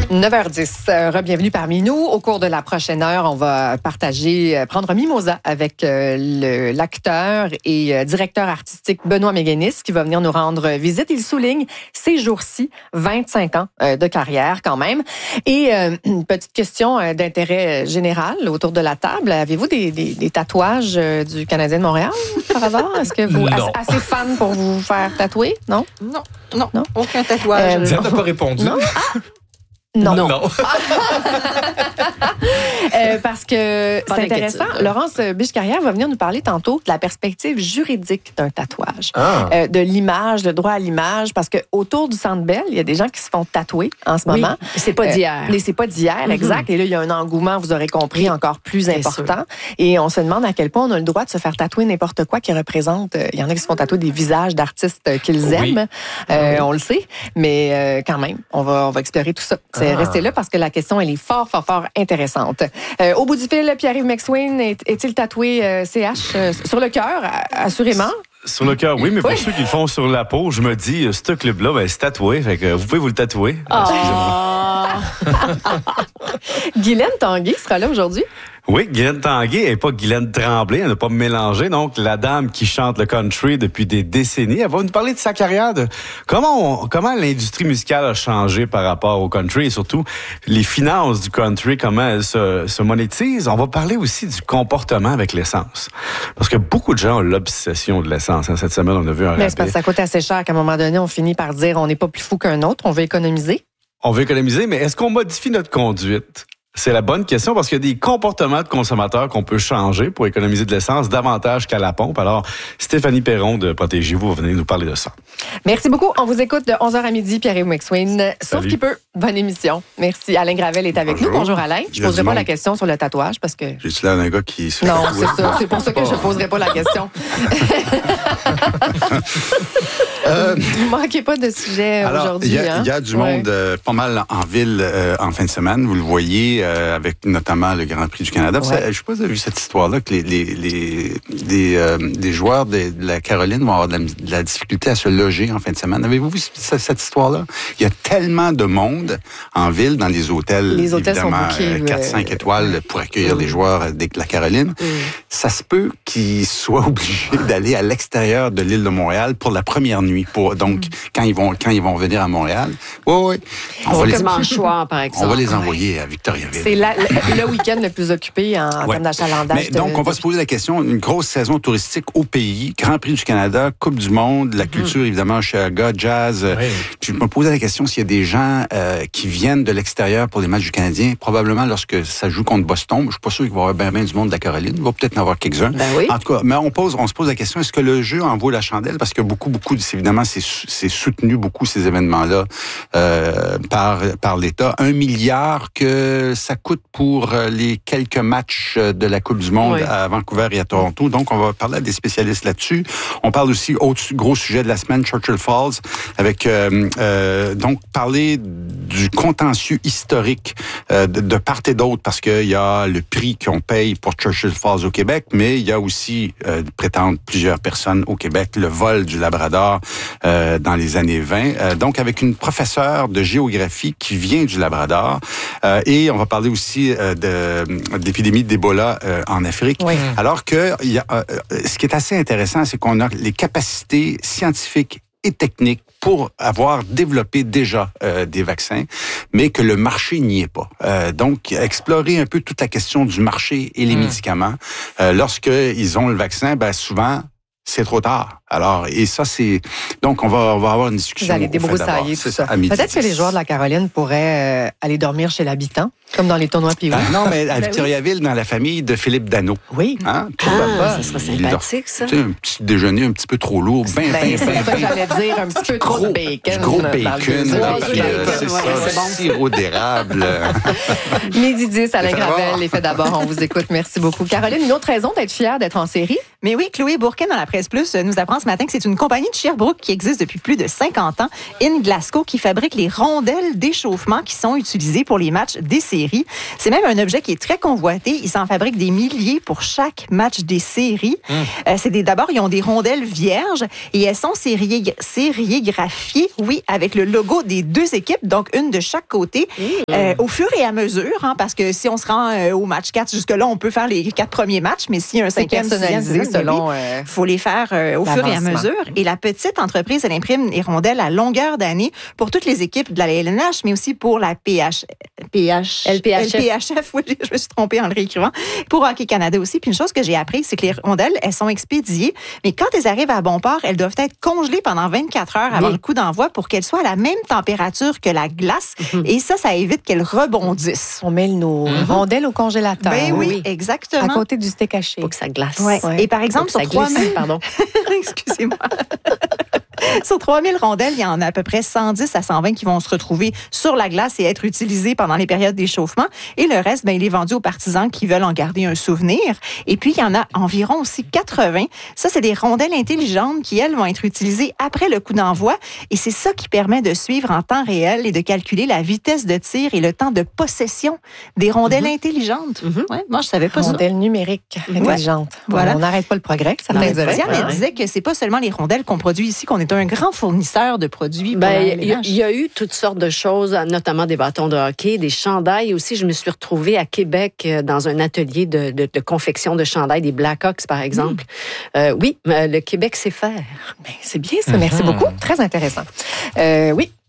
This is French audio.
9h10, bienvenue parmi nous. Au cours de la prochaine heure, on va prendre mimosa avec l'acteur et directeur artistique Benoît Méguénis qui va venir nous rendre visite. Il souligne ces jours-ci 25 ans de carrière quand même. Et une petite question d'intérêt général autour de la table. Avez-vous des tatouages du Canadien de Montréal par hasard? Est-ce que vous assez fan pour vous faire tatouer? Non? Non. Aucun tatouage. Diane n'a pas répondu. Non? Non. Parce que c'est intéressant. Laurence Biche-Carrière va venir nous parler tantôt de la perspective juridique d'un tatouage, de l'image, le droit à l'image, parce que autour du Centre Bell, il y a des gens qui se font tatouer en ce moment. C'est pas d'hier. Mais c'est pas d'hier, exact. Et là, il y a un engouement, vous aurez compris, encore plus important. Et on se demande à quel point on a le droit de se faire tatouer n'importe quoi qui représente. Il y en a qui se font tatouer des visages d'artistes qu'ils aiment. On le sait, mais quand même, on va explorer tout ça. Restez là parce que la question, elle est fort intéressante. Au bout du fil, Pierre-Yves McSween est-il tatoué CH sur le cœur, assurément? Sur le cœur, oui, mais pour ceux qui le font sur la peau, je me dis, ce club-là, c'est tatoué. Fait que vous pouvez vous le tatouer. Excusez-moi. Guylaine Tanguay sera là aujourd'hui. Oui, Guylaine Tanguay et pas Guylaine Tremblay, elle n'a pas mélangé. Donc, la dame qui chante le country depuis des décennies, elle va nous parler de sa carrière, de comment l'industrie musicale a changé par rapport au country et surtout les finances du country, comment elles se monétisent. On va parler aussi du comportement avec l'essence. Parce que beaucoup de gens ont l'obsession de l'essence. Cette semaine, on a vu un rabais. C'est parce que ça coûte assez cher qu'à un moment donné, on finit par dire on n'est pas plus fou qu'un autre, on veut économiser. On veut économiser, mais est-ce qu'on modifie notre conduite? C'est la bonne question parce qu'il y a des comportements de consommateurs qu'on peut changer pour économiser de l'essence davantage qu'à la pompe. Alors, Stéphanie Perron de Protégez-vous va venir nous parler de ça. Merci beaucoup. On vous écoute de 11h à midi, Pierre-Yves McSween. Sauf qu'il peut. Bonne émission. Merci. Alain Gravel est avec nous. Bonjour Alain. Je ne poserai pas la question sur le tatouage parce que... J'ai-tu l'air d'un gars qui se fait Non, tatouer? c'est ça. C'est pour ça que je ne poserai pas la question. Vous ne manquez pas de sujet aujourd'hui. Il y a du monde pas mal en ville en fin de semaine. Vous le voyez avec notamment le Grand Prix du Canada. Ouais. Je ne sais pas si vous avez vu cette histoire-là, que des joueurs de la Caroline vont avoir de la difficulté à se loger en fin de semaine. Avez-vous vu cette histoire-là? Il y a tellement de monde en ville, dans les hôtels évidemment, sont bookés, 4-5 étoiles pour accueillir les joueurs de la Caroline. Ça se peut qu'ils soient obligés d'aller à l'extérieur de l'île de Montréal pour la première nuit. Donc, quand ils vont venir à Montréal, on va dimanche soir, par exemple. On va les envoyer à Victoriaville. C'est le week-end le plus occupé en termes d'achalandage. Donc, on va se poser la question, une grosse saison touristique au pays, Grand Prix du Canada, Coupe du monde, la culture, évidemment, Chaga, jazz. Je me posais la question s'il y a des gens qui viennent de l'extérieur pour les matchs du Canadien, probablement lorsque ça joue contre Boston. Je suis pas sûr qu'il va y avoir bien du monde de la Caroline. Il va peut-être en avoir quelques-uns. En tout cas, mais on se pose la question, est-ce que le jeu en vaut la chandelle? Parce que beaucoup, évidemment, c'est soutenu beaucoup, ces événements-là, par l'État. 1 milliard que ça coûte pour les quelques matchs de la Coupe du monde à Vancouver et à Toronto. Donc, on va parler à des spécialistes là-dessus. On parle aussi, autre gros sujet de la semaine, Churchill Falls, avec donc parler du contentieux historique de part et d'autre, parce qu'il y a le prix qu'on paye pour Churchill Falls au Québec, mais il y a aussi, prétendent plusieurs personnes au Québec, le vol du Labrador dans les années 20. Donc, avec une professeure de géographie qui vient du Labrador. Et on va parler aussi d'épidémie d'Ebola en Afrique. Oui. Alors que ce qui est assez intéressant, c'est qu'on a les capacités scientifiques et techniques pour avoir développé déjà des vaccins, mais que le marché n'y est pas. Donc, explorer un peu toute la question du marché et les médicaments. Lorsqu'ils ont le vaccin, souvent, c'est trop tard. Alors, et ça, c'est... Donc, on va avoir une discussion. Vous allez débroussailler tout ça. Peut-être que les joueurs de la Caroline pourraient aller dormir chez l'habitant, comme dans les tournois Pee-wee. Non, mais à Victoriaville, dans la famille de Philippe Dano. Oui. Hein? Ça serait sympathique, ça. Tu sais, un petit déjeuner un petit peu trop lourd. C'est ça que j'allais dire, un petit peu trop de bacon. Du gros bacon. C'est bon. Sirop d'érable. Midi 10, Alain Gravel, les faits d'abord, on vous écoute. Merci beaucoup. Caroline, une autre raison d'être fière d'être en série? Mais oui, Chloé Bourquin, dans la Presse Plus, nous apprend ce matin que c'est une compagnie de Sherbrooke qui existe depuis plus de 50 ans, In Glasgow, qui fabrique les rondelles d'échauffement qui sont utilisées pour les matchs des séries. C'est même un objet qui est très convoité. Ils s'en fabriquent des milliers pour chaque match des séries. D'abord, ils ont des rondelles vierges et elles sont sérigraphiées, oui, avec le logo des deux équipes, donc une de chaque côté, au fur et à mesure, parce que si on se rend au match 4, jusque-là, on peut faire les 4 premiers matchs, mais s'il y a un 5e, 6e, selon... Il faut les faire au fur et à mesure. Et la petite entreprise, elle imprime les rondelles à longueur d'année pour toutes les équipes de la LNH, mais aussi pour la LPHF. Oui, je me suis trompée en le réécrivant. Pour Hockey Canada aussi. Puis une chose que j'ai appris, c'est que les rondelles, elles sont expédiées, mais quand elles arrivent à bon port, elles doivent être congelées pendant 24 heures avant le coup d'envoi pour qu'elles soient à la même température que la glace. Et ça évite qu'elles rebondissent. On met nos rondelles au congélateur. Ben oui, exactement. À côté du steak haché. Faut que ça glace. Ouais. Et par exemple, sur 3000... Pardon. Excusez-moi. Sur 3000 rondelles, il y en a à peu près 110 à 120 qui vont se retrouver sur la glace et être utilisées pendant les périodes d'échauffement. Et le reste, il est vendu aux partisans qui veulent en garder un souvenir. Et puis, il y en a environ aussi 80. Ça, c'est des rondelles intelligentes qui, elles, vont être utilisées après le coup d'envoi. Et c'est ça qui permet de suivre en temps réel et de calculer la vitesse de tir et le temps de possession des rondelles intelligentes. Ouais, moi, je savais pas ça. Rondelles numériques intelligentes. Voilà. On n'arrête pas le progrès. Elle disait que c'est pas seulement les rondelles qu'on produit ici, qu'on est un grand fournisseur de produits. Il y a eu toutes sortes de choses, notamment des bâtons de hockey, des chandails aussi. Je me suis retrouvée à Québec dans un atelier de confection de chandails, des Blackhawks, par exemple. Oui, le Québec sait faire. C'est bien ça. Merci beaucoup. Très intéressant. Oui.